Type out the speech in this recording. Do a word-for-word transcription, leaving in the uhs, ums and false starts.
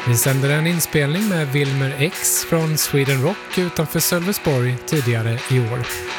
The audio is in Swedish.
Vi sänder en inspelning med Wilmer X från Sweden Rock utanför Sölvesborg tidigare i år.